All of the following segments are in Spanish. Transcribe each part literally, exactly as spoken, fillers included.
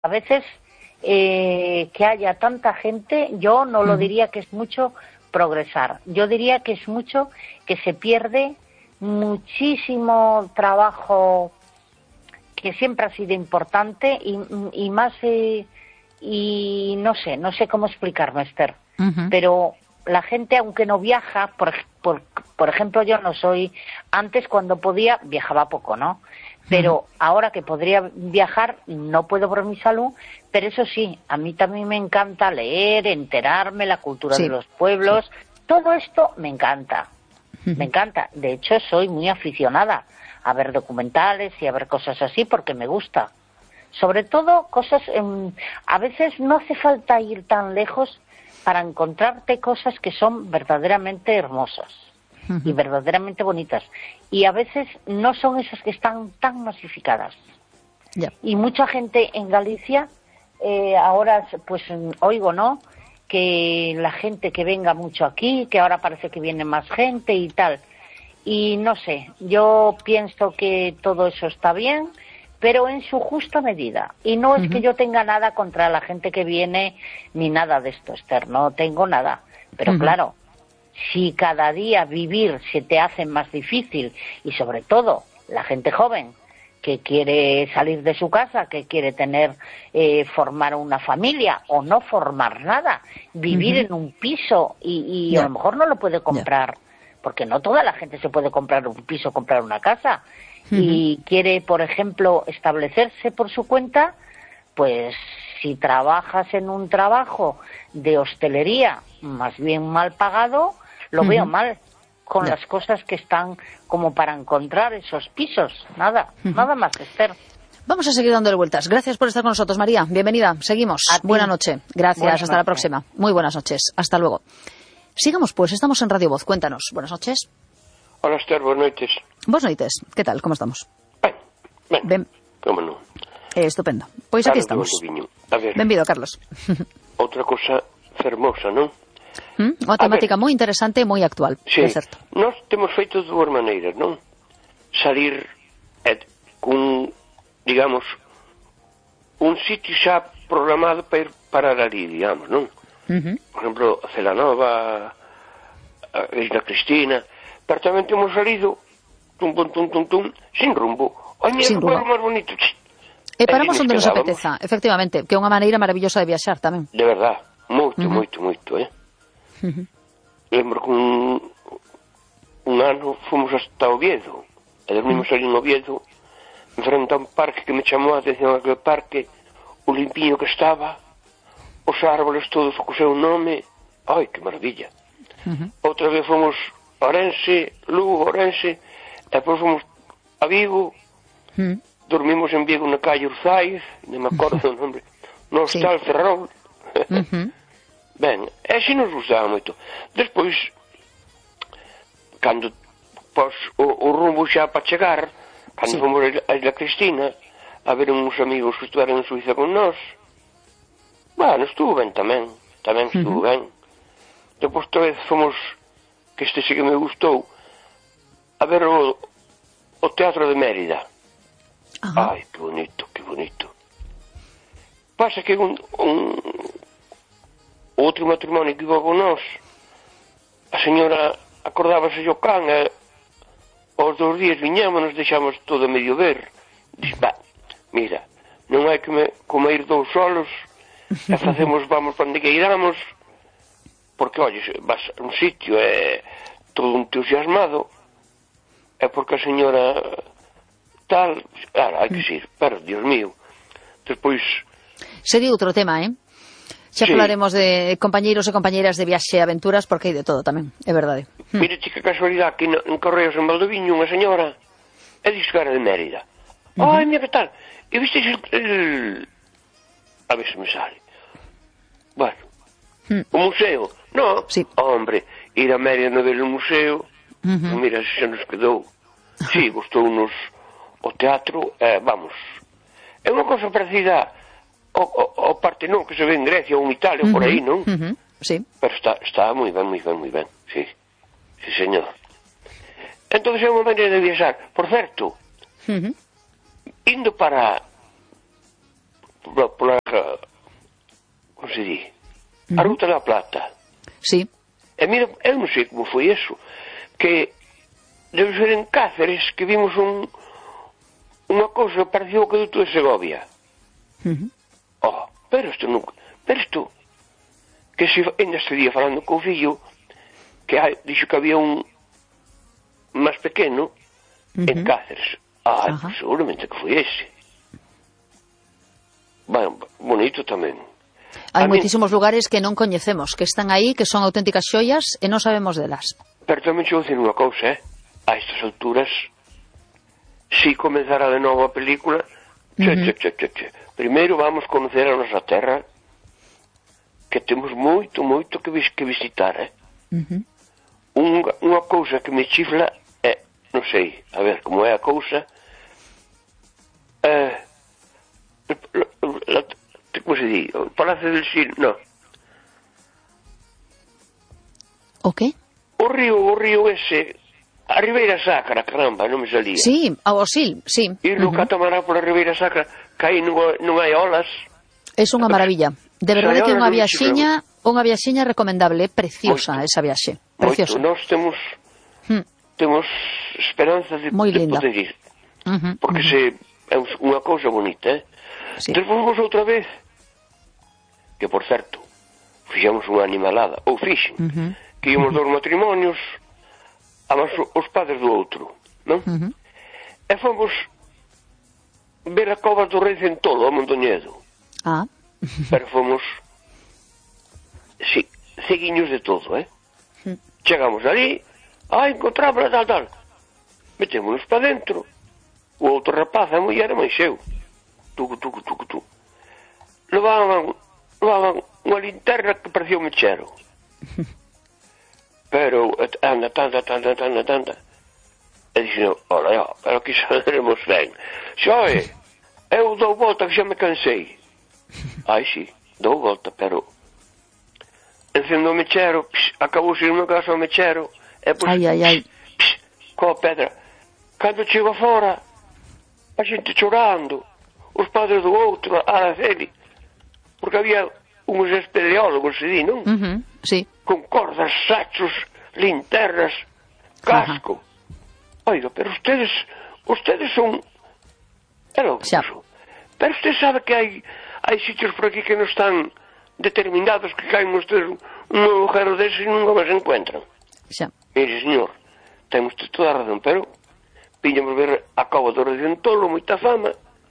a veces eh, que haya tanta gente, yo no lo diría que es mucho progresar. Yo diría que es mucho que se pierde muchísimo trabajo que siempre ha sido importante y, y más eh, y no sé, no sé cómo explicarme, Esther, uh-huh. pero la gente, aunque no viaja, por, por, por ejemplo, yo no soy, antes cuando podía, viajaba poco, ¿no? Pero uh-huh. ahora que podría viajar, no puedo por mi salud, pero eso sí, a mí también me encanta leer, enterarme, la cultura sí. de los pueblos, sí. todo esto me encanta, uh-huh. me encanta. De hecho, soy muy aficionada a ver documentales y a ver cosas así porque me gusta. Sobre todo cosas, eh, a veces no hace falta ir tan lejos para encontrarte cosas que son verdaderamente hermosas uh-huh. y verdaderamente bonitas. Y a veces no son esas que están tan masificadas. Yeah. Y mucha gente en Galicia, eh, ahora pues oigo, ¿no?, que la gente que venga mucho aquí, que ahora parece que viene más gente y tal. Y no sé, yo pienso que todo eso está bien, pero en su justa medida. Y no es uh-huh. que yo tenga nada contra la gente que viene, ni nada de esto, Esther, no tengo nada. Pero uh-huh. claro, si cada día vivir se te hace más difícil, y sobre todo la gente joven, que quiere salir de su casa, que quiere tener, eh, formar una familia, o no formar nada, vivir uh-huh. en un piso, y, y yeah. a lo mejor no lo puede comprar, yeah. porque no toda la gente se puede comprar un piso, comprar una casa, uh-huh. y quiere, por ejemplo, establecerse por su cuenta, pues si trabajas en un trabajo de hostelería, más bien mal pagado, lo uh-huh. veo mal, con yeah. las cosas que están como para encontrar esos pisos, nada, uh-huh. nada más, Esther. Vamos a seguir dándole vueltas. Gracias por estar con nosotros, María. Bienvenida. Seguimos. Buena noche. Gracias. Buenas Hasta noches. La próxima. Muy buenas noches. Hasta luego. Sigamos, pues. Estamos en Radio Voz. Cuéntanos. Buenas noches. Hola, Esther. Buenas noches. Buenas noches. ¿Qué tal? ¿Cómo estamos? Ben, ben. Ben. Como non? Eh, estupendo. Pois aquí estamos. A ver. Benvido, Carlos. Outra cosa fermosa, non? ¿Mm? Unha temática moi interesante e moi actual. Sí. É certo. Nós temos feito de dúas maneiras, non? Salir eh, cun, digamos, un sitio xa programado para ir parar ali, digamos, non? Uh-huh. Por exemplo, Celanova, a Isla Cristina, pero tamén temos salido tum, tum, tum, tum, tum, sin rumbo. Ai, mira, que pueblo máis bonito. E paramos onde nos apeteza, efectivamente, que é unha maneira maravillosa de viaxar tamén. De verdad, moito, uh-huh. moito, moito, eh? Uh-huh. Lembro que un, un ano fomos hasta Oviedo, e dormimos uh-huh. ali en Oviedo, enfrente a un parque que me chamou a atención, aquele parque, o limpiño que estaba, os árboles todos co seu nome, ai, que maravilla. Uh-huh. Outra vez fomos a Orense, Lugo, Orense, e depois fomos a Vigo, uh-huh. dormimos en Vigo na calle Urzaiz, non me acordo o nome, no Hostal sí. Ferrol. Uh-huh. Ben, e así nos gustaba moito. Despois, cando pos, o, o rumbo xa para chegar, cando sí. fomos a Isla Cristina, a ver uns amigos que estuveran en Suiza con nós, bueno, estuvo ben tamén, tamén estuvo uh-huh. ben. Depois outra vez fomos, que este sí que me gustou, a ver o, o Teatro de Mérida. Uh-huh. Ai, que bonito, que bonito. Pasa que un, un outro matrimonio que iba con nós, a señora acordábase o can, e aos dous días viñámonos, deixamos todo a medio ver. Diz, va, mira, non hai que me, como ir dous solos, e facemos, vamos para onde que iramos, porque, olles, vas a un sitio e todo entusiasmado, é porque a señora tal, ah, hai que ir, pero, Dios mío, despois... Sería outro tema, eh? Xa sí. falaremos de compañeiros e compañeiras de viaxe e aventuras, porque hai de todo tamén, é verdade. Mira, chica, casualidade, que en Correos en Valdoviño, unha señora, é dixo que era de Mérida. Uh-huh. Ai, mira, que tal? E visteis el, el... A ver se me sale. Bueno, uh-huh. o museo? No, sí. Hombre, ir a Mérida no ver o museo, uh-huh. mira, se xa nos quedou. Sí, gustounos o teatro, eh, vamos. É unha cosa parecida... O, o, o Partenón que se ve en Grecia ou en Italia ou uh-huh, por aí, non? Uh-huh, sí. Pero está, está moi ben, moi ben, moi ben, sí, sí señor. Entón é unha maneira de viaxar. Por certo, uh-huh. indo para pola, pola como se di, uh-huh. a Ruta da Plata. Sí. E mira, eu non sei como foi eso, que debe ser en Cáceres que vimos un unha cousa parecida ao Acueducto de Segovia. Uh-huh. Oh, pero isto nunca, pero isto, que se ainda estaría falando co fillo, que hai, dixo que había un máis pequeno uh-huh. en Cáceres. Ah, uh-huh. seguramente que foi ese. Bueno, bonito tamén. Hai a moitísimos mí... lugares que non coñecemos, que están aí, que son auténticas xoias e non sabemos delas. Pero tamén xo dicir unha cousa, eh? A estas alturas, si comenzara de novo a película, che, uh-huh. che, che, che, che. Primeiro vamos conocer a nosa terra, que temos moito, moito que, vis- que visitar, eh? Uh-huh. Un, unha cousa que me chifla é, non sei, a ver como é a cousa, eh, la, la, como se di, o Palacio del Sil, no. O que? O río, o río ese, a Ribeira Sacra, caramba, non me salía. Sí, ao Sil, sí. Ir no uh-huh. catamarán pola Ribeira Sacra, que aí non, non hai olas. É unha maravilla. De verdade que é unha viaxiña, unha viaxiña recomendable, preciosa moito, esa viaxe. Preciosa. Moito. Nós temos hmm. temos esperanza de, de poder ir. Uh-huh, porque uh-huh. se é unha cousa bonita, eh? Sí. Despois fomos outra vez, que por certo, fixemos unha animalada, ou fixen, uh-huh. que íamos uh-huh. dos matrimonios, amas os padres do outro, non? Uh-huh. E fomos ver a cova do Rei Centolo, a Mondoñedo. Ah. Pero fomos, sí, ceguiños de todo, eh? Uh-huh. Chegamos ali, ah, encontramos tal, tal. Metémonos para dentro. O outro rapaz, a muller, máis eu. Tucu, tucu, tucu, tucu. Levaban, levaban unha linterna que parecía un mechero. Pero, anda, tanta, tanta, tanta, tanta. E dixen, ora, pero aquí saberemos ben. Xoe, eu dou volta que xa me cansei. Ai, sí, dou volta, pero... Encendo o mechero, psh, acabou se unha casa o mechero, e pois... Ai, ai, ai. Psh, psh, coa pedra. Cando chego fora, a xente chorando, os padres do outro, a Araceli, porque había uns espeleólogos, se di, non? Uh-huh, sí. Con cordas, sachos, linternas, casco. Uh-huh. Oiga, pero ustedes, ustedes son... É logo, pero usted sabe que hai, hai sitios por aquí que non están determinados, que caen ustedes un agujero dese e nunca máis encuentran. Xa. Mire, señor, ten usted toda a razón, pero viñamos ver a cova do Rei Centolo, moita fama.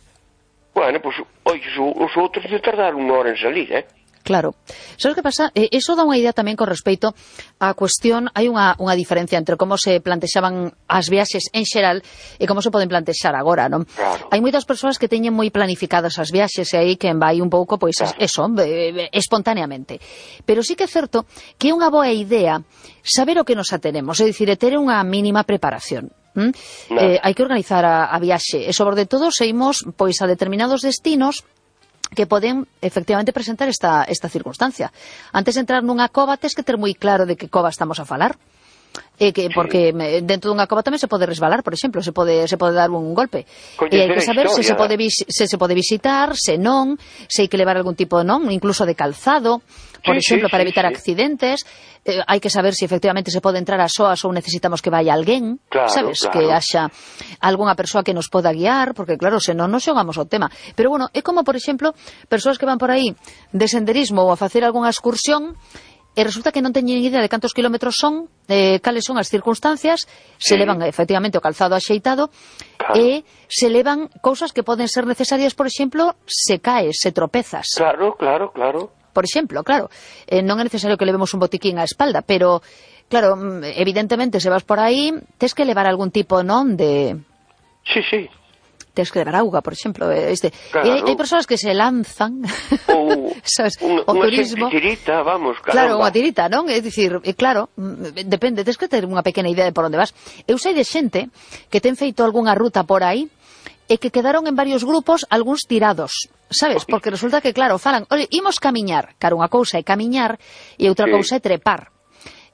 Bueno, pois, pues, oye, os outros de tardar unha hora en salir, eh? Claro. Sabes que pasa? Eh, eso dá unha idea tamén con respecto á cuestión, hai unha, unha diferencia entre como se plantexaban as viaxes en xeral e como se poden plantexar agora, non? Claro. Hai moitas persoas que teñen moi planificadas as viaxes e aí quen vai un pouco, pois, claro. eso, eh, espontaneamente. Pero sí que é certo que é unha boa idea saber o que nos atenemos, é dicir, ter unha mínima preparación. ¿Mm? No. Eh, hai que organizar a, a viaxe e sobre todo se imos pois a determinados destinos que poden efectivamente presentar esta, esta circunstancia. Antes de entrar nunha cova tes que ter moi claro de que cova estamos a falar. E que, porque sí. dentro dunha cova tamén se pode resbalar, por exemplo, se pode, se pode dar un golpe. Coñecer e hai que saber se se, pode vis- se se pode visitar, se non, se hai que levar algún tipo, non, incluso de calzado, por sí, exemplo, sí, para evitar sí, accidentes. Eh, hai que saber se si efectivamente se pode entrar a soas ou necesitamos que vaya alguén, claro, sabes, claro. que haxa algunha persoa que nos poda guiar, porque claro, se non nos xogamos o tema. Pero bueno, é como, por exemplo, persoas que van por aí de senderismo ou a facer algunha excursión e resulta que non teñen idea de cantos kilómetros son, eh, cales son as circunstancias, se sí. levan efectivamente o calzado axeitado, claro. e se levan cousas que poden ser necesarias, por exemplo, se caes, se tropezas. Claro, claro, claro. Por exemplo, claro, eh, non é necesario que levemos un botiquín á espalda, pero, claro, evidentemente, se vas por aí, tes que levar algún tipo, non, de... Sí, sí. Tens que levar auga, por exemplo. Este. Claro. E hai, hai persoas que se lanzan ou sabes, un, o turismo. Unha tirita, vamos, caramba. Claro, unha tirita, non? É dicir, claro, depende, tens que ter unha pequena idea de por onde vas. Eu sei de xente que ten feito algunha ruta por aí e que quedaron en varios grupos algúns tirados, sabes? Porque resulta que, claro, falan, ole, imos camiñar, claro, unha cousa é camiñar e outra sí. cousa é trepar.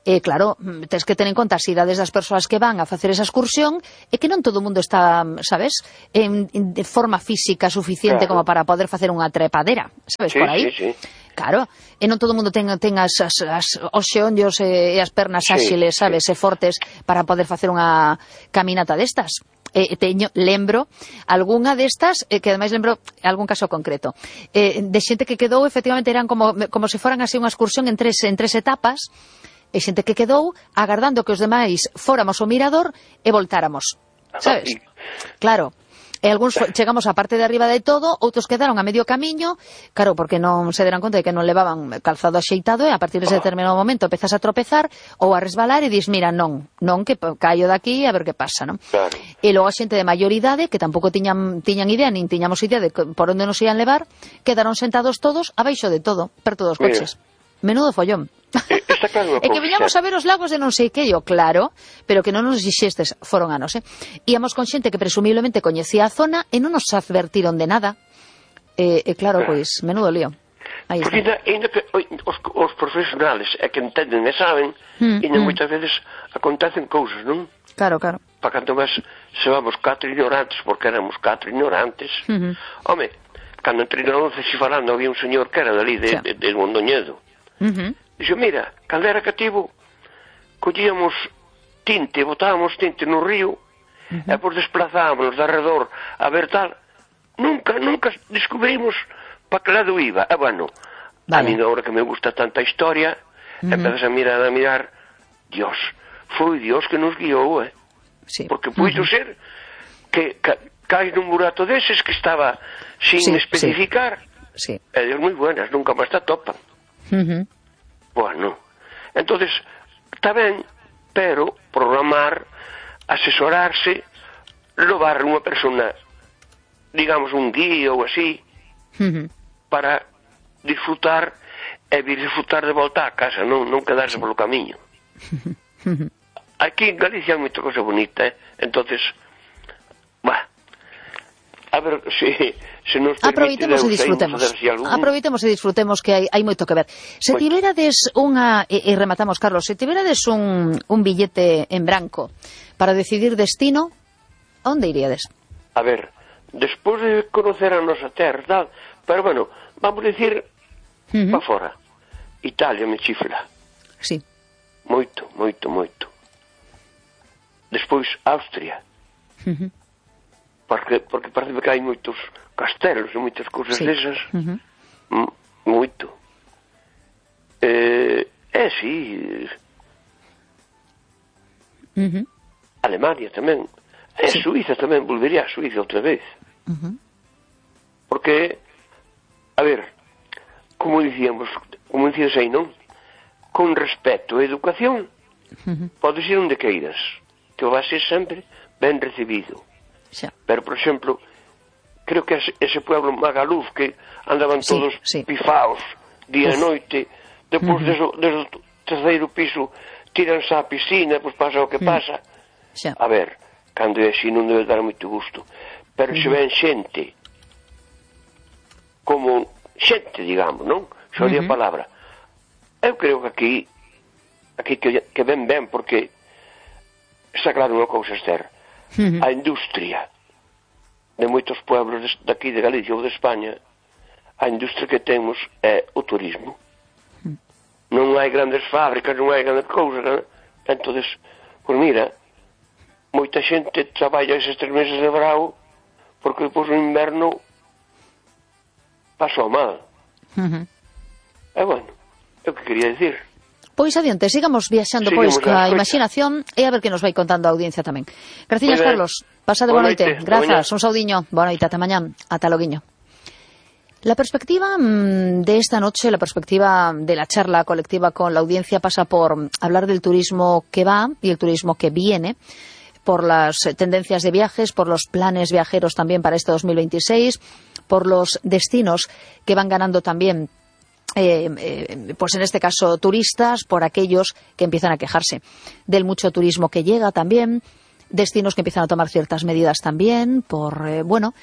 E, claro, tens que ter en conta as idades das persoas que van a facer esa excursión e que non todo o mundo está, sabes, en, en, de forma física suficiente claro. como para poder facer unha trepadera, sabes, sí, por aí. Sí, sí. Claro, e non todo o mundo ten, ten as, as, as, os xeonllos e, e as pernas sí, áxiles, sabes, sí. e fortes para poder facer unha caminata destas. E teño, lembro algunha destas, eh, que ademais lembro algún caso concreto, eh, de xente que quedou, efectivamente, eran como, como se foran así unha excursión en tres, en tres etapas, e xente que quedou agardando que os demais fóramos ao mirador e voltáramos, sabes? Claro, e algúns chegamos á parte de arriba de todo, outros quedaron a medio camiño, claro, porque non se deran conta de que non levaban calzado axeitado e a partir dese determinado momento empezas a tropezar ou a resbalar e dis, mira, non, non, que caio daqui a ver que pasa, non? Claro. E logo a xente de maior idade, que tampouco tiñan, tiñan idea, nin tiñamos idea de por onde nos ian levar, quedaron sentados todos abaixo de todo, perto dos coches. Mira. Menudo follón. Eh, está claro. E que viñamos a ver os lagos de non sei que, yo, claro, pero que non nos dixestes, foron anos, eh? Íamos con xente que presumiblemente coñecía a zona e non nos advertiron de nada. E, eh, claro, claro, pois, menudo lío. Aí porque ainda, ainda que os, os profesionales é que entenden e saben, mm, ainda mm. moitas veces acontecen cousas, non? Claro, claro. Para canto máis se vamos catro ignorantes, porque éramos catro ignorantes. Mm -hmm. Home, cando entre nós se falando había un señor que era dali de, sí. de, de Mondoñedo. Uh -huh. Dixo, mira, cando era cativo collíamos tinte, botábamos tinte no río uh -huh. e pois desplazábamos de arredor a ver tal, nunca, nunca descubrimos para que lado iba. E bueno, vale. A mí agora que me gusta tanta historia, uh -huh. empezas a mirar, a mirar, Dios, foi Dios que nos guiou, eh? Sí. Porque puido uh -huh. ser que ca, caes nun burato deses que estaba sin sí, especificar sí. Sí. e Dios moi buenas, nunca máis te topan. Uh -huh. Bueno, entonces está ben, pero programar, asesorarse, levar unha persona, digamos un guía ou así, uh -huh. para disfrutar e vir disfrutar de volta a casa, non, non quedarse polo camiño. Uh -huh. Aquí en Galicia hai moita cosa bonita, eh? Entonces, bah, a ver se, se nos permite aproveitemos e disfrutemos si algún... aproveitemos e disfrutemos que hai, hai moito que ver. Se tiverades unha, e, e rematamos, Carlos, se tiverades un, un billete en branco para decidir destino, onde iríades? A ver, despois de conocer a nosa terra, tal, pero bueno, vamos dicir uh -huh. para fora. Italia me chifla. Sí. Moito, moito, moito. Despois Austria. Uh -huh. Porque, porque parece que hai moitos castelos e moitas cousas sí. desas. Uh -huh. Moito. Eh, eh, sí. Uh -huh. Alemania tamén. E sí. Suiza tamén, volvería a Suiza outra vez. Uh -huh. Porque, a ver, como dicíamos, como dicías aí, non? Con respecto e educación, uh -huh. podes ir onde queiras, que vai ser sempre ben recibido. Xa. Pero, por exemplo, creo que ese pueblo Magaluf que andaban sí, todos sí. pifaos día Uf. e noite, depois uh -huh. desde o terceiro piso tiranse á piscina, pois pasa o que pasa. Xa. A ver, cando é así non debe dar moito gusto, pero uh -huh. se ven xente como xente, digamos, non? Xa uh -huh. a palabra. Eu creo que aquí aquí que, que ven ben, porque está claro unha cousa, Esther. Uh -huh. A industria de moitos pueblos de, daqui de Galicia ou de España, a industria que temos é o turismo. Uh -huh. Non hai grandes fábricas, non hai grandes cousas, ¿no? Entonces, pues mira, moita xente traballa eses tres meses de brao porque depois no inverno pasou mal. Uh -huh. E bueno, é o que quería decir. Pois adiante, sigamos viaxando pois ca imaginación e a ver que nos vai contando a audiencia tamén. Graciñas, Carlos. Pasa de boa noite. Grazas, un saudiño. Boa noite, ata mañá. Ata loguiño. La perspectiva mmm, de esta noche, la perspectiva de la charla colectiva con la audiencia pasa por hablar del turismo que va y el turismo que viene, por las tendencias de viajes, por los planes viajeros también para este dos mil veintiséis, por los destinos que van ganando también Eh, eh, pues en este caso turistas, por aquellos que empiezan a quejarse del mucho turismo que llega también, destinos que empiezan a tomar ciertas medidas también, por, eh, bueno,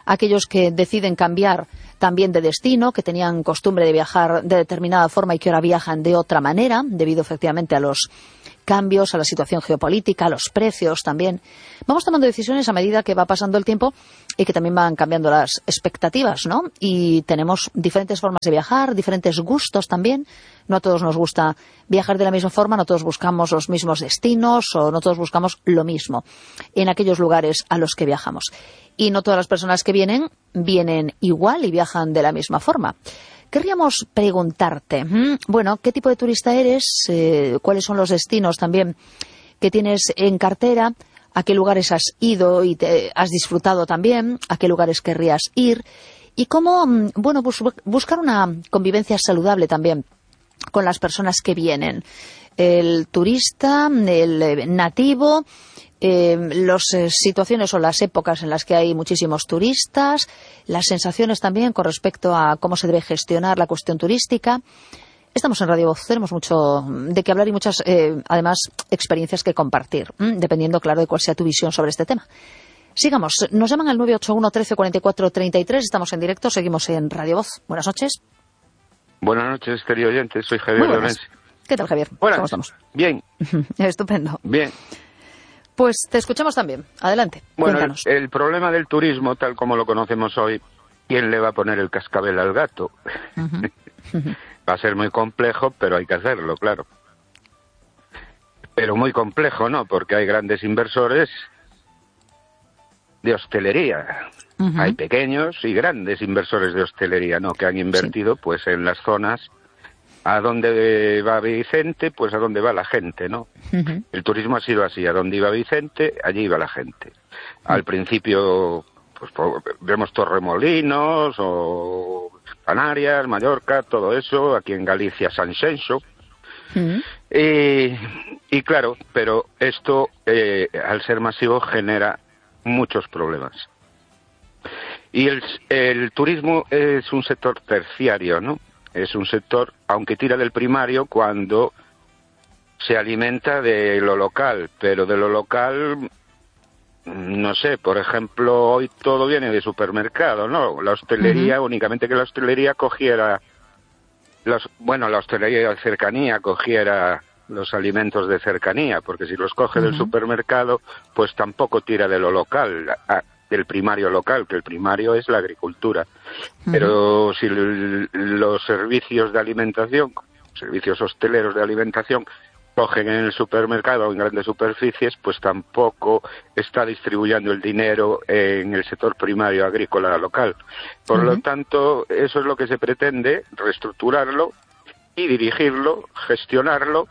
aquellos que deciden cambiar también de destino, que tenían costumbre de viajar de determinada forma y que ahora viajan de otra manera, debido efectivamente a los cambios, a la situación geopolítica, a los precios también. Vamos tomando decisiones a medida que va pasando el tiempo y que también van cambiando las expectativas, ¿no? Y tenemos diferentes formas de viajar, diferentes gustos también. No a todos nos gusta viajar de la misma forma, no todos buscamos los mismos destinos o no todos buscamos lo mismo en aquellos lugares a los que viajamos. Y no todas las personas que vienen, vienen igual y viajan de la misma forma. Querríamos preguntarte, bueno, ¿qué tipo de turista eres? Eh, ¿Cuáles son los destinos también que tienes en cartera? ¿A qué lugares has ido y te has disfrutado también? ¿A qué lugares querrías ir? Y cómo, bueno, bus buscar una convivencia saludable también con las personas que vienen. El turista, el nativo, eh, las eh, situaciones o las épocas en las que hay muchísimos turistas, las sensaciones también con respecto a cómo se debe gestionar la cuestión turística. Estamos en Radio Voz, tenemos mucho de qué hablar y muchas, eh, además, experiencias que compartir, ¿m? dependiendo, claro, de cuál sea tu visión sobre este tema. Sigamos, nos llaman al nueve ocho uno, trece, cuarenta y cuatro, treinta y tres, estamos en directo, seguimos en Radio Voz. Buenas noches. Buenas noches, querido oyente, soy Javier Lorenzi. ¿Qué tal, Javier? Buenas. ¿Cómo estamos? Bien. Estupendo. Bien. Pues te escuchamos también. Adelante, bueno, cuéntanos. El, el problema del turismo, tal como lo conocemos hoy, ¿quién le va a poner el cascabel al gato? Uh-huh. Va a ser muy complejo, pero hay que hacerlo, claro. Pero muy complejo, ¿no? Porque hay grandes inversores de hostelería. Uh-huh. Hay pequeños y grandes inversores de hostelería, ¿no? Que han invertido, sí, pues en las zonas a donde va Vicente, pues a donde va la gente, ¿no? Uh-huh. El turismo ha sido así, a donde iba Vicente, allí iba la gente. Uh-huh. Al principio, pues vemos Torremolinos o Canarias, Mallorca, todo eso, aquí en Galicia, San Xenxo. Uh-huh. Y, y claro, pero esto, eh, al ser masivo, genera muchos problemas. Y el, el turismo es un sector terciario, ¿no? Es un sector, aunque tira del primario, cuando se alimenta de lo local, pero de lo local, no sé, por ejemplo, hoy todo viene de supermercado, ¿no? La hostelería, uh-huh, únicamente que la hostelería cogiera, los, bueno, la hostelería de cercanía cogiera los alimentos de cercanía, porque si los coge, uh-huh, del supermercado, pues tampoco tira de lo local, a, del primario local, que el primario es la agricultura. Uh-huh. Pero si l- los servicios de alimentación, servicios hosteleros de alimentación, cogen en el supermercado o en grandes superficies, pues tampoco está distribuyendo el dinero en el sector primario agrícola local. Por uh-huh. lo tanto, eso es lo que se pretende, reestructurarlo y dirigirlo, gestionarlo,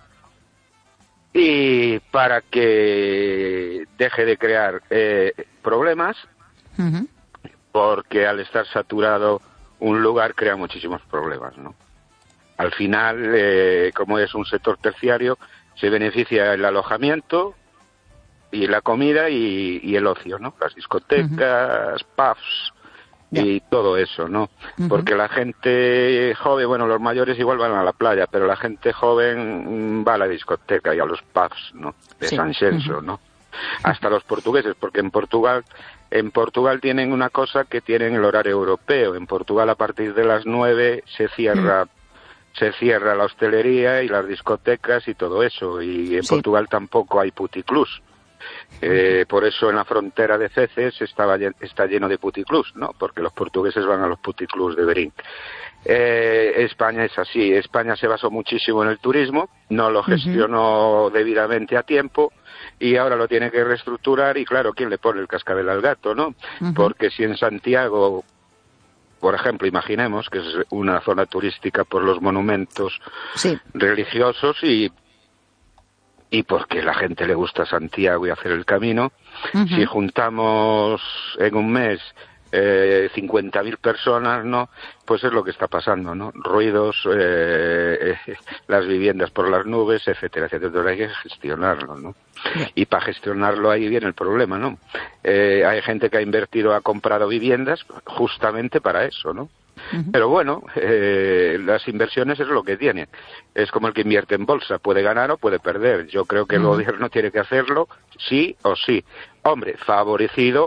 y para que deje de crear eh, problemas, uh-huh, porque al estar saturado un lugar crea muchísimos problemas, ¿no? Al final, eh, como es un sector terciario, se beneficia el alojamiento y la comida y, y el ocio, ¿no? Las discotecas, uh-huh, pubs, yeah, y todo eso, ¿no? Uh-huh. Porque la gente joven, bueno, los mayores igual van a la playa, pero la gente joven va a la discoteca y a los pubs, ¿no? De sí. San Xenxo, uh-huh, ¿no? Hasta los portugueses, porque en Portugal, en Portugal tienen una cosa que tienen el horario europeo. En Portugal a partir de las nueve se cierra, uh-huh, se cierra la hostelería y las discotecas y todo eso. Y en sí. Portugal tampoco hay puticlús. Eh, por eso en la frontera de Ceces estaba, está lleno de puticlús, ¿no? Porque los portugueses van a los puticlús de Berín. Eh, España es así. España se basó muchísimo en el turismo, no lo gestionó uh-huh. debidamente a tiempo y ahora lo tiene que reestructurar y claro, ¿quién le pone el cascabel al gato, no? Uh-huh. Porque si en Santiago, por ejemplo, imaginemos que es una zona turística por los monumentos sí. religiosos y y porque la gente le gusta Santiago y hacer el camino, uh-huh. si juntamos en un mes eh, cincuenta mil personas, ¿no? Pues es lo que está pasando, ¿no? Ruidos, eh, eh, las viviendas por las nubes, etcétera, etcétera. Entonces hay que gestionarlo, ¿no? Yeah. Y para gestionarlo ahí viene el problema, ¿no? Eh, hay gente que ha invertido, ha comprado viviendas justamente para eso, ¿no? Uh-huh. Pero bueno, eh, las inversiones es lo que tienen. Es como el que invierte en bolsa, puede ganar o puede perder. Yo creo que uh-huh. el gobierno tiene que hacerlo sí o sí. Hombre, favorecido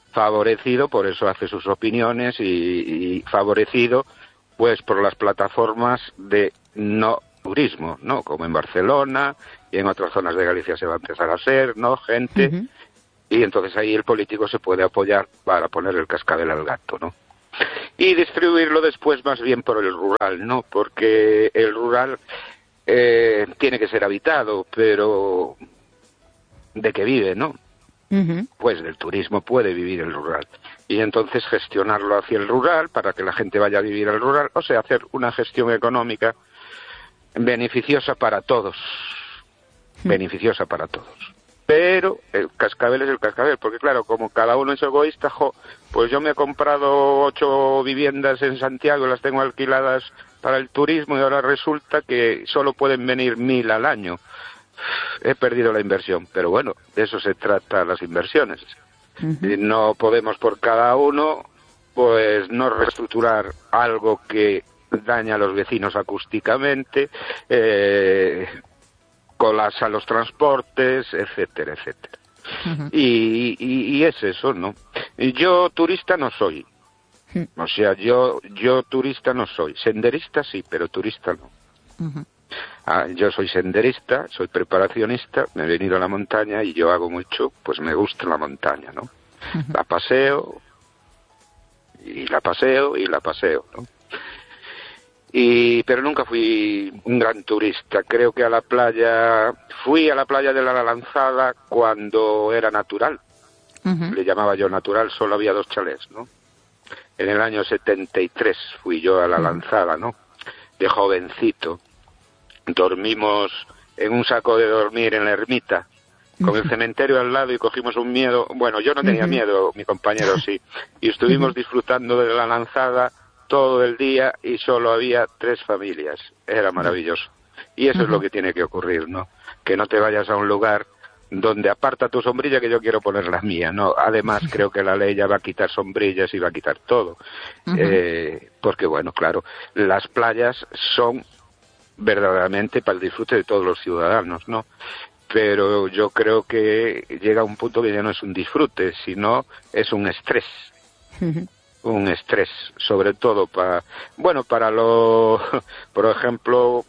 favorecido, por eso hace sus opiniones, y, y favorecido pues por las plataformas de no turismo, ¿no? Como en Barcelona y en otras zonas de Galicia se va a empezar a hacer, ¿no? Gente, uh-huh. Y entonces ahí el político se puede apoyar para poner el cascabel al gato, ¿no? Y distribuirlo después más bien por el rural, ¿no? Porque el rural eh, tiene que ser habitado, pero ¿de qué vive, no? Uh-huh. Pues del turismo puede vivir el rural. Y entonces gestionarlo hacia el rural para que la gente vaya a vivir al rural, o sea, hacer una gestión económica beneficiosa para todos. Uh-huh. Beneficiosa para todos. Pero el cascabel es el cascabel, porque claro, como cada uno es egoísta, jo, pues yo me he comprado ocho viviendas en Santiago y las tengo alquiladas para el turismo y ahora resulta que solo pueden venir mil al año. He perdido la inversión, pero bueno, de eso se trata las inversiones. Uh-huh. No podemos por cada uno, pues no reestructurar algo que daña a los vecinos acústicamente, eh, colapsa los transportes, etcétera, etcétera. Uh-huh. Y, y, y es eso, ¿no? Yo turista no soy. Uh-huh. O sea, yo yo turista no soy. Senderista sí, pero turista no. Uh-huh. Ah, yo soy senderista, soy preparacionista, me he venido a la montaña y yo hago mucho, pues me gusta la montaña, ¿no? Uh-huh. La paseo, y la paseo, y la paseo, ¿no? Y, pero nunca fui un gran turista. Creo que a la playa, fui a la playa de la Lanzada cuando era natural. Uh-huh. Le llamaba yo natural, solo había dos chalés, ¿no? En el año setenta y tres fui yo a la uh-huh. Lanzada, ¿no? De jovencito. Dormimos en un saco de dormir en la ermita, con el cementerio al lado, y cogimos un miedo. Bueno, yo no tenía uh-huh. miedo, mi compañero sí. Y estuvimos uh-huh. disfrutando de la Lanzada todo el día y solo había tres familias. Era maravilloso. Y eso uh-huh. es lo que tiene que ocurrir, ¿no? Que no te vayas a un lugar donde aparta tu sombrilla que yo quiero poner la mía, ¿no? Además, creo que la ley ya va a quitar sombrillas y va a quitar todo. Uh-huh. Eh, porque, bueno, claro, las playas son verdaderamente para el disfrute de todos los ciudadanos, ¿no? Pero yo creo que llega un punto que ya no es un disfrute, sino es un estrés. Uh-huh. Un estrés, sobre todo para, bueno, para los, por ejemplo,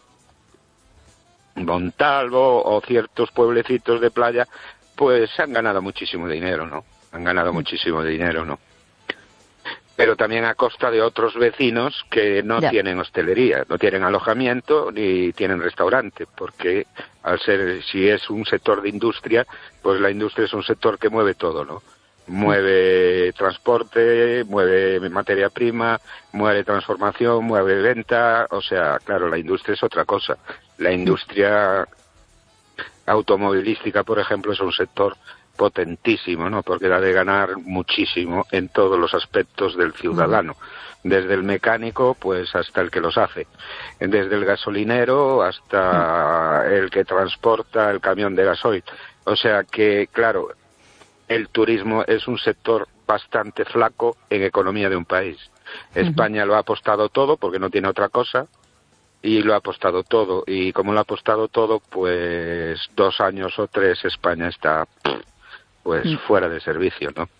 Montalvo o ciertos pueblecitos de playa, pues han ganado muchísimo dinero, ¿no? Han ganado muchísimo dinero, ¿no? Pero también a costa de otros vecinos que no yeah. tienen hostelería, no tienen alojamiento ni tienen restaurante, porque al ser, si es un sector de industria, pues la industria es un sector que mueve todo, ¿no? Mueve transporte, mueve materia prima, mueve transformación, mueve venta, o sea, claro, la industria es otra cosa. La industria automovilística, por ejemplo, es un sector potentísimo, ¿no? Porque da de ganar muchísimo en todos los aspectos del ciudadano, desde el mecánico pues hasta el que los hace, desde el gasolinero hasta el que transporta el camión de gasoil. O sea que, claro, el turismo es un sector bastante flaco en economía de un país. Uh-huh. España lo ha apostado todo porque no tiene otra cosa, y lo ha apostado todo, y como lo ha apostado todo, pues dos años o tres España está pues uh-huh. fuera de servicio, ¿no?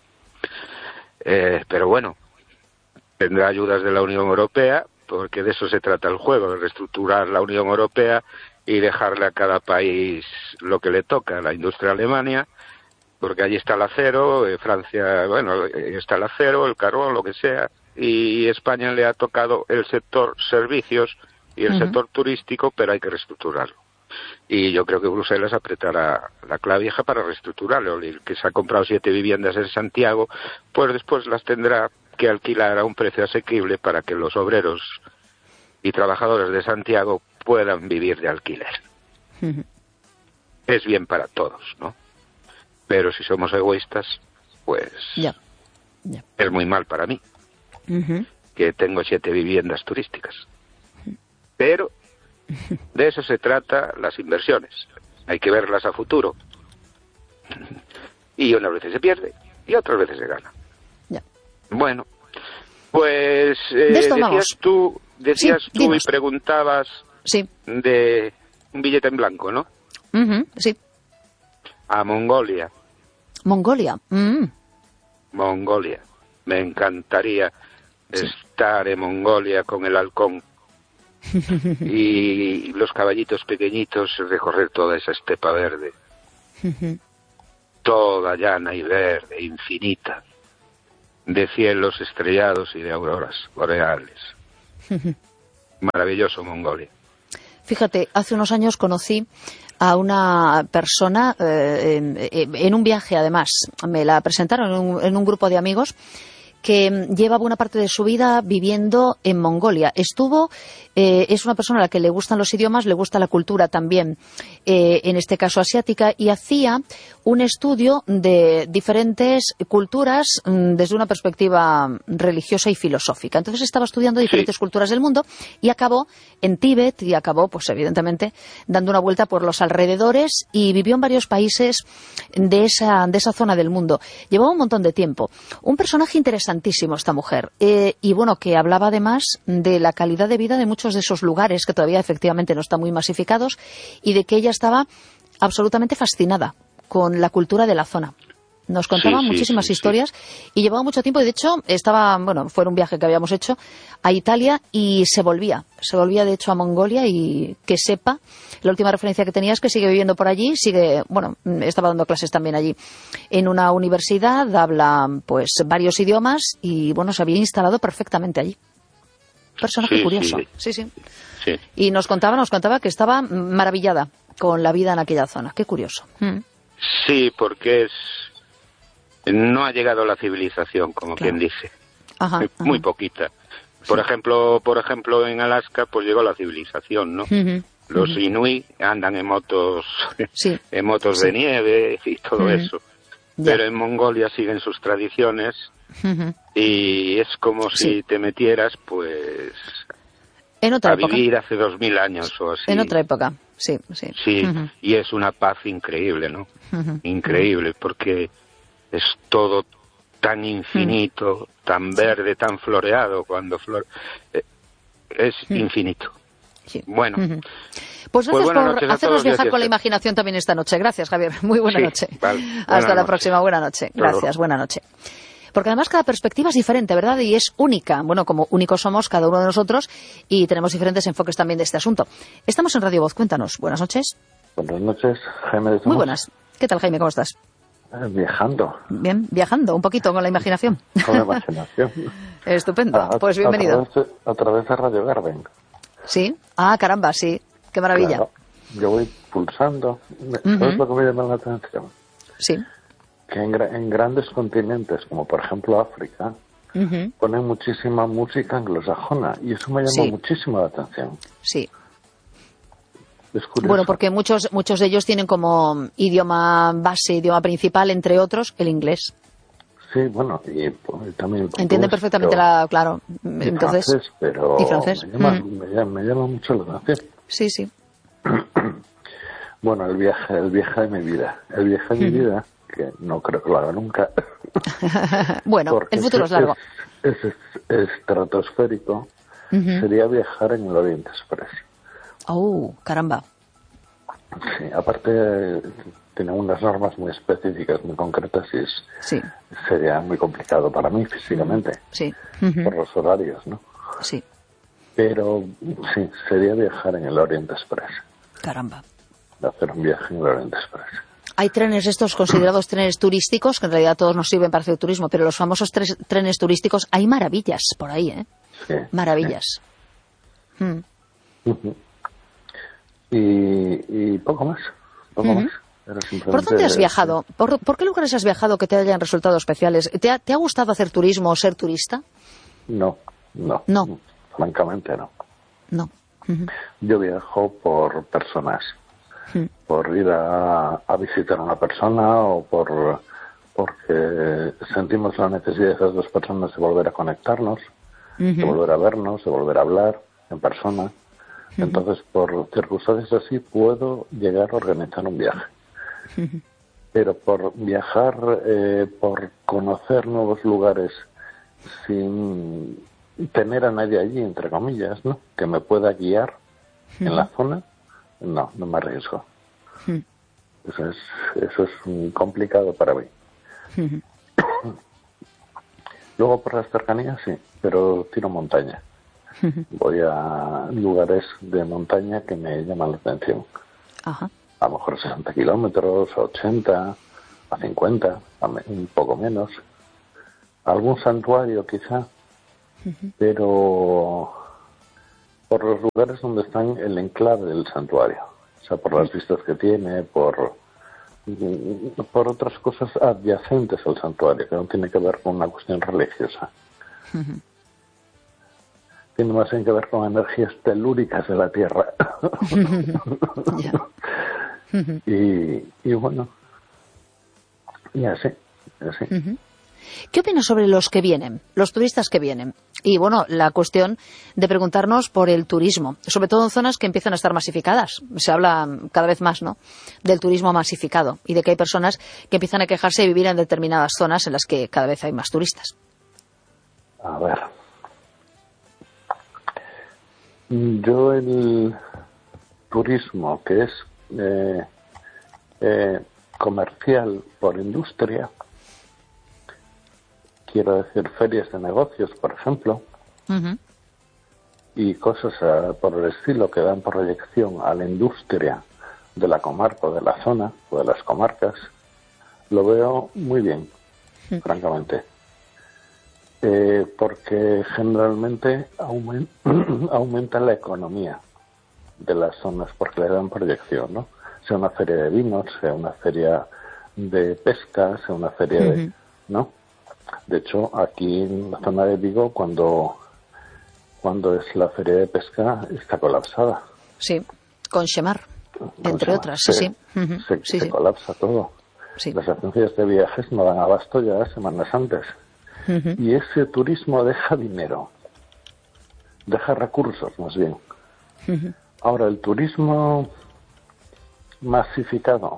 Eh, pero bueno, tendrá ayudas de la Unión Europea, porque de eso se trata el juego, de reestructurar la Unión Europea y dejarle a cada país lo que le toca. La industria Alemania, porque allí está el acero, eh, Francia, bueno, eh, está el acero, el carbón, lo que sea, y España le ha tocado el sector servicios y el uh-huh. sector turístico, pero hay que reestructurarlo. Y yo creo que Bruselas apretará la clavija para reestructurarlo. El que se ha comprado siete viviendas en Santiago, pues después las tendrá que alquilar a un precio asequible para que los obreros y trabajadores de Santiago puedan vivir de alquiler. Uh-huh. Es bien para todos, ¿no? Pero si somos egoístas, pues yeah. Yeah. es muy mal para mí, uh-huh. que tengo siete viviendas turísticas. Pero de eso se trata las inversiones. Hay que verlas a futuro. Y unas veces se pierde y otras veces se gana. Yeah. Bueno, pues eh, decías vamos. tú, decías sí, tú dinos. y preguntabas sí. de un billete en blanco, ¿no? Uh-huh, sí. A Mongolia. Mongolia. Mm. Mongolia. Me encantaría sí. estar en Mongolia con el halcón y los caballitos pequeñitos, recorrer toda esa estepa verde, toda llana y verde, infinita, de cielos estrellados y de auroras boreales. Maravilloso Mongolia. Fíjate, hace unos años conocí a una persona eh, en, en un viaje, además, me la presentaron en un, en un grupo de amigos, que lleva buena parte de su vida viviendo en Mongolia. Estuvo, eh, es una persona a la que le gustan los idiomas, le gusta la cultura también, eh, en este caso asiática, y hacía un estudio de diferentes culturas mmm, desde una perspectiva religiosa y filosófica. Entonces estaba estudiando diferentes sí. culturas del mundo y acabó en Tíbet y acabó, pues evidentemente, dando una vuelta por los alrededores y vivió en varios países de esa, de esa zona del mundo. Llevaba un montón de tiempo. Un personaje interesante esta mujer, eh, y bueno, que hablaba además de la calidad de vida de muchos de esos lugares que todavía efectivamente no están muy masificados y de que ella estaba absolutamente fascinada con la cultura de la zona. Nos contaba sí, muchísimas sí, historias sí. y llevaba mucho tiempo y de hecho estaba, bueno, fue un viaje que habíamos hecho a Italia y se volvía, se volvía de hecho a Mongolia y que sepa, la última referencia que tenía es que sigue viviendo por allí, sigue, bueno, estaba dando clases también allí en una universidad, habla pues varios idiomas y bueno, se había instalado perfectamente allí. Personaje sí, curioso, sí. Sí, sí. sí. Y nos contaba, nos contaba que estaba maravillada con la vida en aquella zona, qué curioso. Mm. Sí, porque es no ha llegado la civilización, como claro. quien dice. Ajá, muy ajá. poquita. Por sí. ejemplo, por ejemplo, en Alaska, pues llegó la civilización, ¿no? Uh-huh, Los uh-huh. inuit andan en motos, sí. en motos sí. de nieve y todo uh-huh. eso. Ya. Pero en Mongolia siguen sus tradiciones uh-huh. y es como sí. si te metieras, pues, en otra a época. vivir hace dos mil años o así. En otra época, sí, sí. Sí, uh-huh. y es una paz increíble, ¿no? Uh-huh. Increíble, uh-huh. porque es todo tan infinito, mm. tan verde, tan floreado, cuando flore... Eh, es mm. infinito. Sí. Bueno. Mm-hmm. Pues gracias pues por hacernos viajar con la imaginación también esta noche. Gracias, Javier. Muy buena sí, noche. Vale. Hasta la noche. próxima. Buena noche. Gracias. Buena noche. Porque además cada perspectiva es diferente, ¿verdad? Y es única. Bueno, como únicos somos cada uno de nosotros y tenemos diferentes enfoques también de este asunto. Estamos en Radio Voz. Cuéntanos. Buenas noches. Buenas noches, Jaime de Somos. Muy buenas. ¿Qué tal, Jaime? ¿Cómo estás? Viajando. Bien, viajando un poquito con la imaginación. Con la imaginación. Estupendo, a, pues bienvenido. A través, de, a través de Radio Garden. Sí, ah, caramba, sí, qué maravilla. Claro, yo voy pulsando. Uh-huh. ¿Sabes lo que me llama la atención? Sí. Que en, en grandes continentes, como por ejemplo África, uh-huh. ponen muchísima música anglosajona y eso me llama sí. muchísimo la atención. Sí. Bueno, porque muchos muchos de ellos tienen como idioma base, idioma principal, entre otros, el inglés. Sí, bueno, y, y también el portugués. Entienden perfectamente pero, la... Claro, y entonces... Francés, pero y francés. Me llama, mm. me, llama, me llama mucho la atención. Sí, sí. Bueno, el viaje, el viaje de mi vida. El viaje de mi vida, que no creo que lo haga nunca. Bueno, el futuro es, es largo. Es, es, es estratosférico. Uh-huh. Sería viajar en el Oriente Express. Oh, caramba. Sí, aparte tiene unas normas muy específicas, muy concretas y es, sí. sería muy complicado para mí físicamente, sí. uh-huh. por los horarios, ¿no? Sí. Pero sí, sería viajar en el Oriente Express. Caramba. Hacer un viaje en el Oriente Express. Hay trenes estos considerados trenes turísticos, que en realidad todos nos sirven para hacer turismo, pero los famosos tres, trenes turísticos, hay maravillas por ahí, ¿eh? Sí. Maravillas. Sí. Mm. Uh-huh. Y, y poco más, poco uh-huh. más. ¿Por dónde has viajado? ¿Por, ¿Por qué lugares has viajado que te hayan resultado especiales? ¿Te ha, ¿Te ha gustado hacer turismo o ser turista? No, no. No. Francamente no. No. Uh-huh. Yo viajo por personas. Uh-huh. Por ir a, a visitar a una persona o por porque sentimos la necesidad de esas dos personas de volver a conectarnos, uh-huh. de volver a vernos, de volver a hablar en persona. Uh-huh. Entonces, por circunstancias así, puedo llegar a organizar un viaje. Uh-huh. Pero por viajar, eh, por conocer nuevos lugares sin tener a nadie allí, entre comillas, ¿no? Que me pueda guiar uh-huh. en la zona, no, no me arriesgo. Uh-huh. Eso es, eso es complicado para mí. Uh-huh. Luego por las cercanías sí, pero tiro montaña. Voy a lugares de montaña que me llaman la atención. Ajá. A lo mejor sesenta kilómetros, a ochenta, a cincuenta, a me- un poco menos. Algún santuario quizá, uh-huh. pero por los lugares donde están el enclave del santuario. O sea, por las vistas que tiene, por, por otras cosas adyacentes al santuario, que no tiene que ver con una cuestión religiosa. Uh-huh. Tiene más bien que ver con energías telúricas de la Tierra. Yeah. y, y bueno, y así, así. Uh-huh. ¿Qué opinas sobre los que vienen, los turistas que vienen? Y bueno, la cuestión de preguntarnos por el turismo, sobre todo en zonas que empiezan a estar masificadas. Se habla cada vez más, ¿no?, del turismo masificado y de que hay personas que empiezan a quejarse de vivir en determinadas zonas en las que cada vez hay más turistas. A ver. Yo el turismo que es eh, eh, comercial por industria, quiero decir ferias de negocios, por ejemplo, uh-huh. y cosas uh, por el estilo que dan proyección a la industria de la comarca o de la zona o de las comarcas, lo veo muy bien, uh-huh. francamente. Eh, porque generalmente aument- aumenta la economía de las zonas porque le dan proyección, ¿no? Sea una feria de vinos, sea una feria de pesca, sea una feria uh-huh. de... ¿no? De hecho, aquí en la zona de Vigo, cuando cuando es la feria de pesca, está colapsada. Sí, con Xemar, con entre Xemar. otras, se, sí, sí. Uh-huh. Se, sí, se sí. colapsa todo. Sí. Las agencias de viajes no dan abasto ya semanas antes. Uh-huh. Y ese turismo deja dinero, deja recursos más bien. Uh-huh. Ahora, el turismo masificado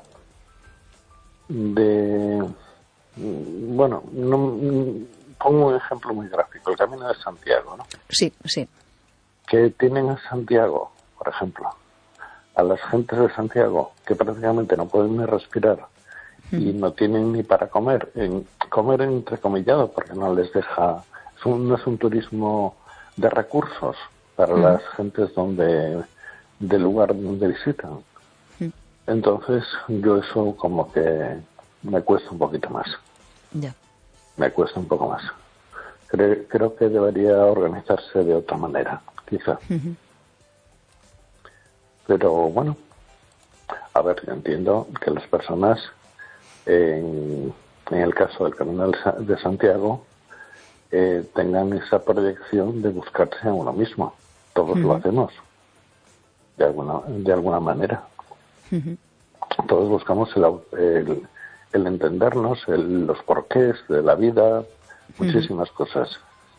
de... Bueno, no, pongo un ejemplo muy gráfico, el Camino de Santiago, ¿no? Sí, sí. Que tienen en Santiago, por ejemplo, a las gentes de Santiago que prácticamente no pueden ni respirar y no tienen ni para comer, en, comer entrecomillado porque no les deja, es un, no es un turismo de recursos para uh-huh. las gentes donde del lugar donde visitan. Uh-huh. Entonces yo eso como que me cuesta un poquito más. Yeah. Me cuesta un poco más. Creo, creo que debería organizarse de otra manera, quizá. Uh-huh. Pero bueno, a ver, yo entiendo que las personas En, en el caso del Camino de Santiago, eh, tengan esa proyección de buscarse a uno mismo. Todos uh-huh. lo hacemos, de alguna, de alguna manera. Uh-huh. Todos buscamos el, el, el entendernos, el, los porqués de la vida, muchísimas uh-huh. cosas.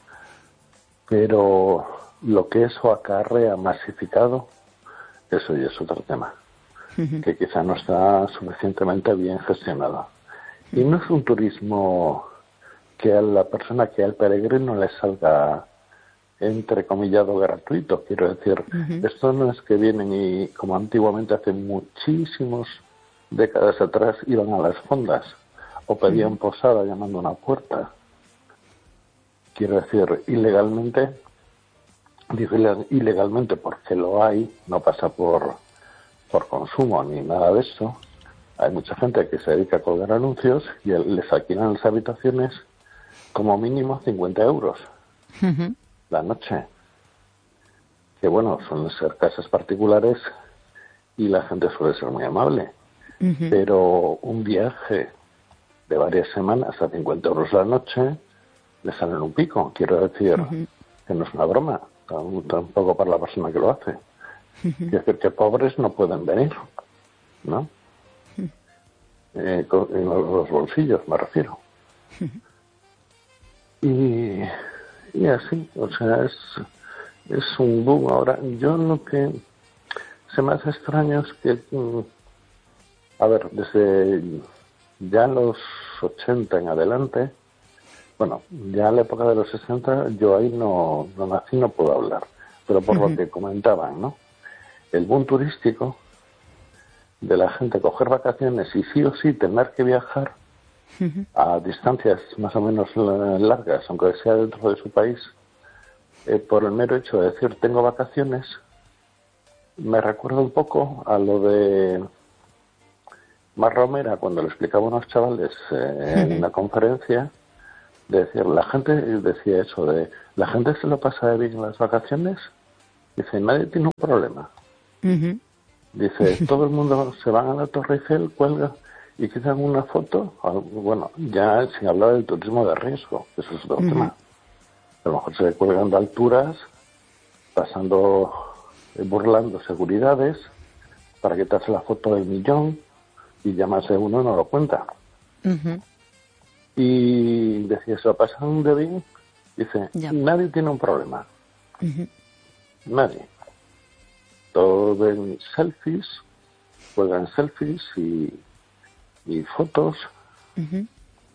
Pero lo que eso acarrea masificado, eso ya es otro tema. Uh-huh. Que quizá no está suficientemente bien gestionado. Uh-huh. Y no es un turismo que a la persona, que al peregrino le salga entrecomillado gratuito. Quiero decir, uh-huh. esto no es que vienen y, como antiguamente hace muchísimas décadas atrás, iban a las fondas o pedían uh-huh. posada llamando a una puerta. Quiero decir, ilegalmente, digo ilegalmente porque lo hay, no pasa por por consumo ni nada de eso. Hay mucha gente que se dedica a colgar anuncios y les alquilan las habitaciones como mínimo cincuenta euros uh-huh. la noche. Que bueno, suelen ser casas particulares y la gente suele ser muy amable. Uh-huh. Pero un viaje de varias semanas a cincuenta euros la noche le salen un pico. Quiero decir uh-huh. que no es una broma, tampoco para la persona que lo hace. Uh-huh. Es decir, que pobres no pueden venir, ¿no? Uh-huh. Eh, con, en los bolsillos, me refiero. Uh-huh. Y, y así, o sea, es, es un boom. Ahora, yo lo que se me hace extraño es que, a ver, desde ya los ochenta en adelante, bueno, ya en la época de los sesenta, yo ahí no, no nací, no puedo hablar, pero por uh-huh. lo que comentaban, ¿no? El boom turístico de la gente coger vacaciones y sí o sí tener que viajar uh-huh. a distancias más o menos largas, aunque sea dentro de su país, eh, por el mero hecho de decir tengo vacaciones, me recuerda un poco a lo de Mar Romera cuando le explicaba a unos chavales eh, en una conferencia, de decir, la gente decía eso de, la gente se lo pasa de bien en las vacaciones, dice, nadie tiene un problema. Uh-huh. Dice, todo el mundo se van a la Torre Eiffel, cuelga y quizás una foto, bueno, ya sin hablar del turismo de riesgo, eso es otro uh-huh. tema. A lo mejor se cuelgan de alturas, pasando, burlando seguridades, para quitarse la foto del millón, y ya más de uno no lo cuenta. Uh-huh. Y decía, ¿se lo pasan de bien? Dice, yeah. nadie tiene un problema. Uh-huh. Nadie. Todos ven selfies, juegan selfies y, y fotos. Uh-huh.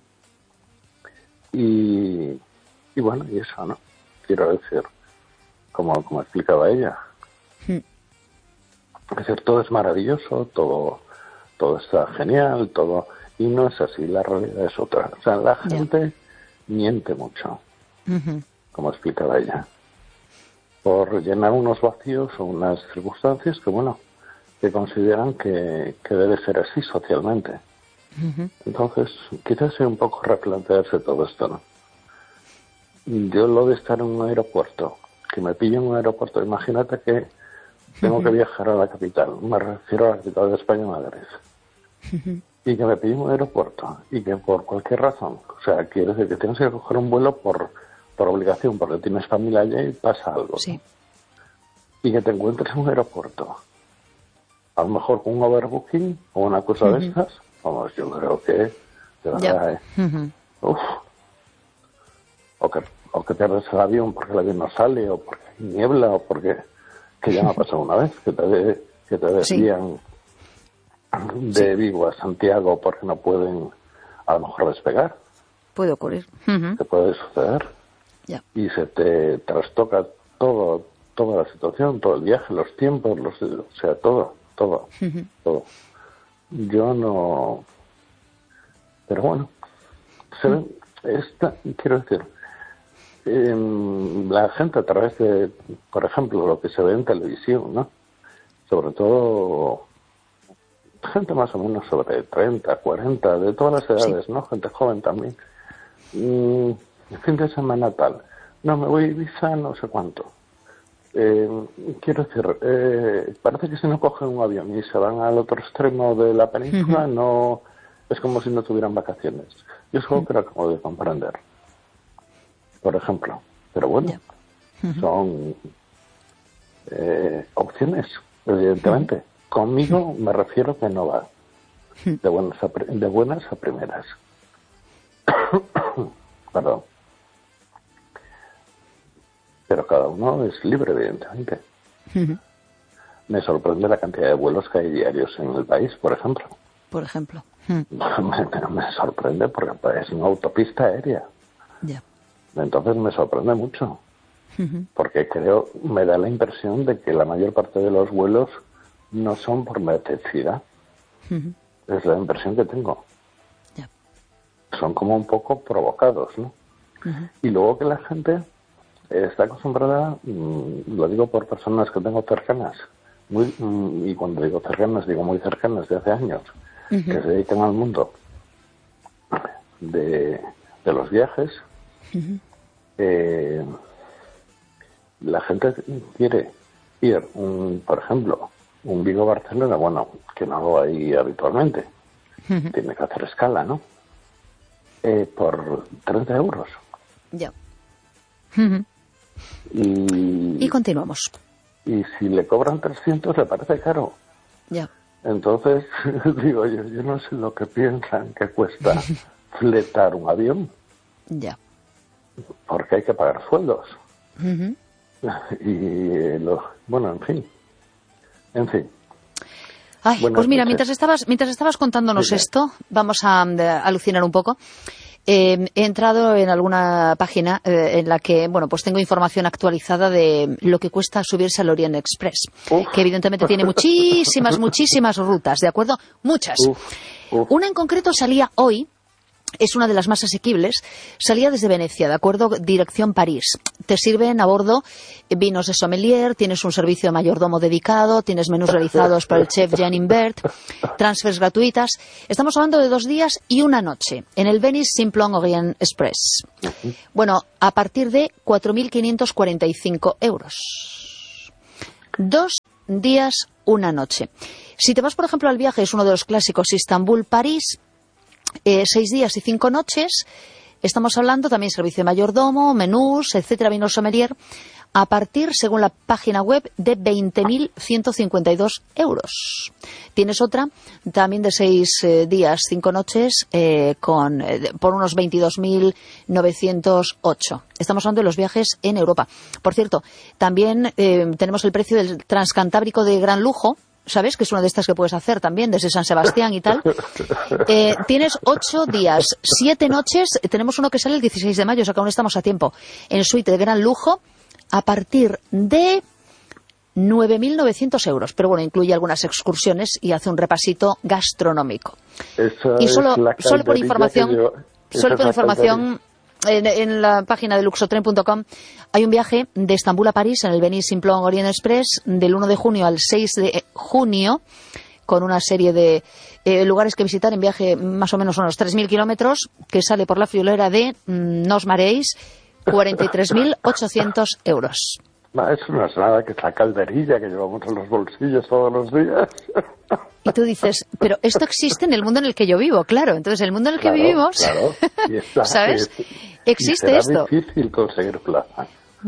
Y, y bueno, y eso, ¿no? Quiero decir, como, como explicaba ella. Uh-huh. Es decir, todo es maravilloso, todo, todo está genial, todo... Y no es así, la realidad es otra. O sea, la gente yeah. miente mucho, uh-huh. como explicaba ella, por llenar unos vacíos o unas circunstancias que, bueno, que consideran que, que debe ser así socialmente. Uh-huh. Entonces, quizás sea un poco replantearse todo esto, ¿no? Yo lo de estar en un aeropuerto, que me pille en un aeropuerto, imagínate que tengo uh-huh. que viajar a la capital, me refiero a la capital de España, Madrid. Uh-huh. Y que me pide un aeropuerto y que por cualquier razón, o sea, quiere decir que tienes que coger un vuelo por, por obligación, porque tienes familia allá y pasa algo. Sí. ¿No? Y que te encuentres en un aeropuerto, a lo mejor con un overbooking o una cosa uh-huh. de estas, vamos, yo creo que, de verdad, yeah. eh, uh-huh. uf, o que, o que pierdes el avión porque el avión no sale, o porque hay niebla, o porque, que ya me ha pasado una vez, que te, de, que te desvían. Sí. de Vigo a Santiago porque no pueden a lo mejor despegar. Puede ocurrir. Uh-huh. Te puede suceder. Yeah. Y se te trastoca todo, toda la situación, todo el viaje, los tiempos, los, o sea, todo, todo, uh-huh. todo. Yo no... Pero bueno, se uh-huh. ve, esta, quiero decir, eh, la gente a través de, por ejemplo, lo que se ve en televisión, ¿no? Sobre todo... gente más o menos sobre treinta, cuarenta, de todas las edades, sí. ¿no? Gente joven también. Mm, fin de semana tal. No, me voy a Ibiza, no sé cuánto. Eh, quiero decir, eh, parece que si no cogen un avión y se van al otro extremo de la península, uh-huh. no es como si no tuvieran vacaciones. Yo solo uh-huh. que lo acabo de comprender. Por ejemplo. Pero bueno, yeah. uh-huh. son eh, opciones, evidentemente. Uh-huh. Conmigo me refiero que no va de buenas a, de buenas a primeras. Perdón. Pero cada uno es libre, evidentemente. Uh-huh. Me sorprende la cantidad de vuelos que hay diarios en el país, por ejemplo. Por ejemplo. Uh-huh. me, me sorprende porque es una autopista aérea. Yeah. Entonces me sorprende mucho. Uh-huh. Porque creo, me da la impresión de que la mayor parte de los vuelos no son por necesidad. Uh-huh. Es la impresión que tengo. Yeah. Son como un poco provocados, ¿no? Uh-huh. Y luego que la gente eh, está acostumbrada, mmm, lo digo por personas que tengo cercanas, muy mmm, y cuando digo cercanas, digo muy cercanas de hace años, uh-huh. que se dedican al mundo de, de los viajes. Uh-huh. eh, la gente quiere ir, um, por ejemplo, un Vigo-Barcelona, bueno, que no lo hay habitualmente, uh-huh. tiene que hacer escala, ¿no? Eh, por treinta euros. Ya. Uh-huh. Y, y continuamos. Y si le cobran trescientos le parece caro. Ya. Entonces, digo yo, yo no sé lo que piensan que cuesta fletar un avión. Ya. Porque hay que pagar sueldos. Uh-huh. Y, eh, lo, bueno, en fin. En fin. Ay, Buenas pues mira, noches. mientras estabas mientras estabas contándonos sí, esto, vamos a, a alucinar un poco. Eh, he entrado en alguna página eh, en la que, bueno, pues tengo información actualizada de lo que cuesta subirse al Orient Express, uf. que evidentemente tiene muchísimas, muchísimas rutas, ¿de acuerdo? Muchas. Uf, uf. Una en concreto salía hoy es una de las más asequibles. Salía desde Venecia, de acuerdo, dirección París. Te sirven a bordo vinos de sommelier, tienes un servicio de mayordomo dedicado, tienes menús realizados por el chef Jean Imbert, transfers gratuitas. Estamos hablando de dos días y una noche en el Venice Simplon Orient Express. Bueno, a partir de cuatro mil quinientos cuarenta y cinco euros. Dos días, una noche. Si te vas, por ejemplo, al viaje, es uno de los clásicos, Istambul-París, Eh, seis días y cinco noches, estamos hablando también servicio de mayordomo, menús, etcétera, vinos sommelier, a partir, según la página web, de veinte mil ciento cincuenta y dos euros. Tienes otra, también de seis eh, días, cinco noches, eh, con eh, por unos veintidós mil novecientos ocho. Estamos hablando de los viajes en Europa. Por cierto, también eh, tenemos el precio del transcantábrico de gran lujo, ¿sabes? Que es una de estas que puedes hacer también desde San Sebastián y tal. Eh, tienes ocho días, siete noches. Tenemos uno que sale el dieciséis de mayo, o sea que aún estamos a tiempo. En suite de gran lujo, a partir de nueve mil novecientos euros. Pero bueno, incluye algunas excursiones y hace un repasito gastronómico. Esa y solo, es la solo por información, yo, solo por información. En, en la página de luxotren punto com hay un viaje de Estambul a París en el Venice Simplon Orient Express del uno de junio al seis de junio, con una serie de eh, lugares que visitar en viaje más o menos unos tres mil kilómetros, que sale por la friolera de, mmm, no os mareéis, cuarenta y tres mil ochocientos euros. No, eso no es nada, que es la calderilla que llevamos en los bolsillos todos los días. Y tú dices, pero esto existe en el mundo en el que yo vivo, claro. Entonces, el mundo en el que claro, vivimos, claro. Y está, ¿sabes? Es, existe y será esto. difícil conseguir plaza.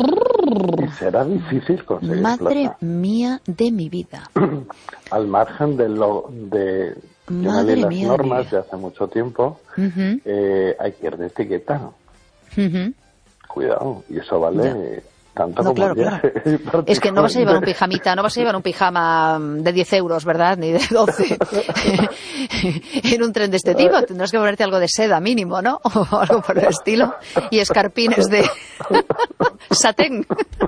Y será difícil conseguir Madre plaza. mía de mi vida. Al margen de lo de Madre las mía normas de, de hace mucho tiempo, uh-huh. eh, hay que ir de etiqueta. Uh-huh. Cuidado, y eso vale... Ya. Tanto no, como claro, claro. Es que no vas a llevar un pijamita, no vas a llevar un pijama de diez euros, ¿verdad? Ni de doce. En un tren de este tipo tendrás que ponerte algo de seda mínimo, ¿no? O algo por el estilo. Y escarpines de satén.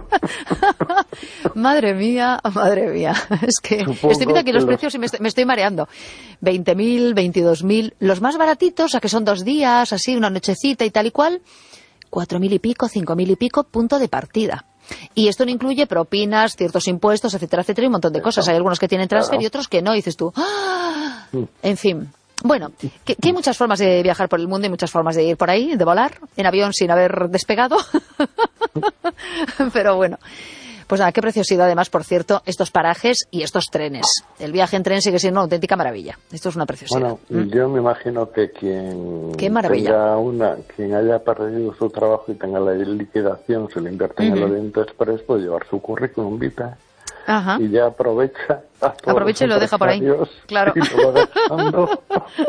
Madre mía, madre mía. Es que Supongo estoy viendo aquí los precios y me estoy, me estoy mareando. veinte mil, veintidós mil. Los más baratitos, a que son dos días, así, una nochecita y tal y cual... cuatro mil y pico, cinco mil y pico, punto de partida. Y esto no incluye propinas, ciertos impuestos, etcétera, etcétera, y un montón de cosas. Hay algunos que tienen transfer y otros que no, y dices tú, ¡ah! En fin. Bueno, que, que hay muchas formas de viajar por el mundo y muchas formas de ir por ahí, de volar, en avión sin haber despegado. Pero bueno. Pues nada, qué preciosidad además, por cierto, estos parajes y estos trenes. El viaje en tren sigue siendo una auténtica maravilla. Esto es una preciosidad. Bueno, ¿Mm? yo me imagino que quien qué maravilla. tenga una, quien haya perdido su trabajo y tenga la liquidación, se lo invierte uh-huh. en el Oriente Express, puede llevar su currículum vitae. Ajá. Y ya aprovecha a todos aprovecha y lo deja por ahí, claro. Y lo va dejando.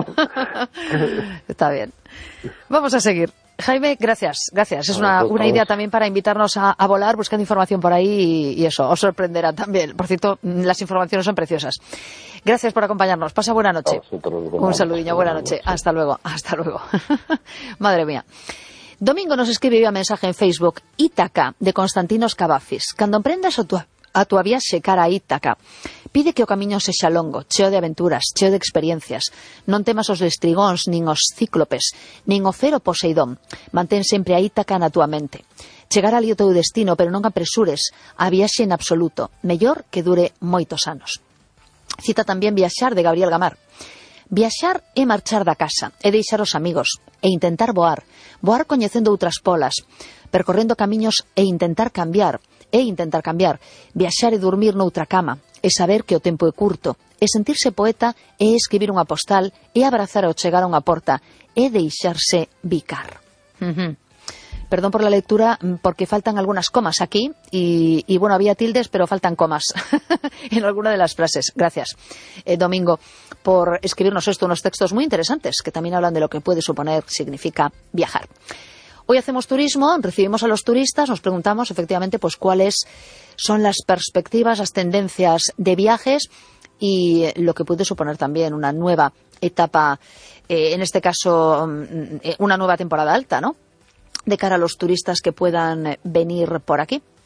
Está bien. Vamos a seguir. Jaime, gracias, gracias. Es una, una idea también para invitarnos a, a volar buscando información por ahí y, y eso, os sorprenderá también. Por cierto, las informaciones son preciosas. Gracias por acompañarnos. Pasa buena noche. Un saludillo, buena noche. Hasta luego, hasta luego. Madre mía. Domingo nos escribe vía mensaje en Facebook Ítaca, de Constantinos Cavafis. Cando emprendas o tu a tua viaxe cara a Ítaca, pide que o camiño sexa longo, cheo de aventuras, cheo de experiencias. Non temas os lestrigóns, nin os cíclopes, nin o cero Poseidón. Mantén sempre a Ítaca na tua mente. Chegar ali o teu destino, pero non apresures a viaxe en absoluto. Mellor que dure moitos anos. Cita tamén Viaxar, de Gabriel Gamar. Viaxar é marchar da casa, é deixar os amigos, e intentar voar. Voar coñecendo outras polas, percorrendo camiños e intentar cambiar, e intentar cambiar. Viaxar e dormir noutra cama, e saber que o tempo é curto, e sentirse poeta, e escribir unha postal, e abrazar ao chegar a unha porta, e deixarse bicar. Uh-huh. Perdón por la lectura, porque faltan algunas comas aquí, y, y bueno, había tildes, pero faltan comas en alguna de las frases. Gracias, eh, Domingo, por escribirnos esto, unos textos muy interesantes, que también hablan de lo que puede suponer, significa viajar. Hoy hacemos turismo, recibimos a los turistas, nos preguntamos efectivamente pues cuáles son las perspectivas, las tendencias de viajes y lo que puede suponer también una nueva etapa, eh, en este caso una nueva temporada alta, ¿no?, de cara a los turistas que puedan venir por aquí.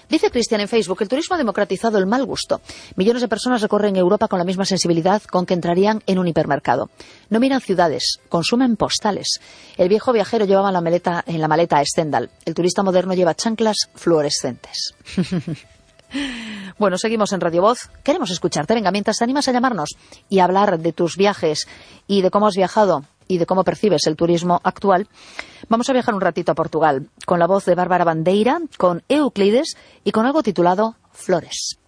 Dice Cristian en Facebook, el turismo ha democratizado el mal gusto. Millones de personas recorren Europa con la misma sensibilidad con que entrarían en un hipermercado. No miran ciudades, consumen postales. El viejo viajero llevaba la maleta, en la maleta a Stendhal. El turista moderno lleva chanclas fluorescentes. Bueno, seguimos en Radio Voz. Queremos escucharte. Venga, mientras te animas a llamarnos y a hablar de tus viajes y de cómo has viajado y de cómo percibes el turismo actual, vamos a viajar un ratito a Portugal con la voz de Bárbara Bandeira, con Euclides y con algo titulado Flores.